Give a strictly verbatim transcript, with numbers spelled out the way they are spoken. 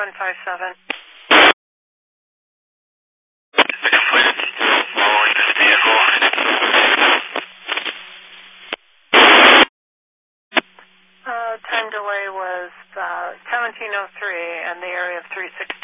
one five seven. Uh, time delay was uh, seventeen oh three and the area of three sixty.